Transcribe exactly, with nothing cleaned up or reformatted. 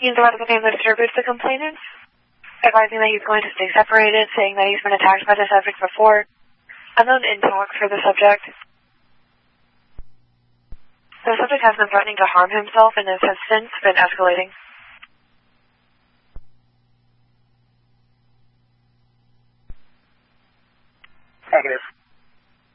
He's about to name the disturbance the complainant, advising that he's going to stay separated, saying that he's been attacked by the subject before. Unknown in talks for the subject. The subject has been threatening to harm himself and has since been escalating. Got it.